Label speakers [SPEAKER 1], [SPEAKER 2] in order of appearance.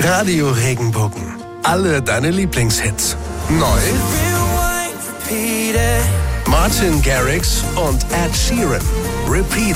[SPEAKER 1] Radio Regenbogen. Alle deine Lieblingshits. Neu Martin Garrix und Ed Sheeran. Repeat